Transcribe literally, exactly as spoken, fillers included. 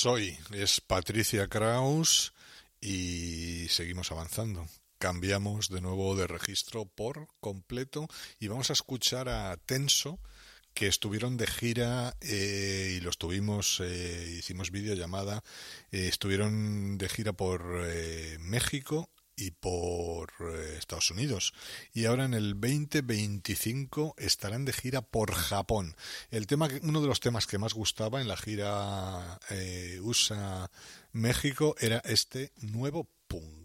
Soy, es Patricia Kraus y seguimos avanzando. Cambiamos de nuevo de registro por completo y vamos a escuchar a Tenso, que estuvieron de gira eh, y los tuvimos, eh, hicimos videollamada, eh, estuvieron de gira por eh, México y por eh, Estados Unidos, y ahora en el veinte veinticinco estarán de gira por Japón. El tema, uno de los temas que más gustaba en la gira eh, U S A México era este Nuevo Punk.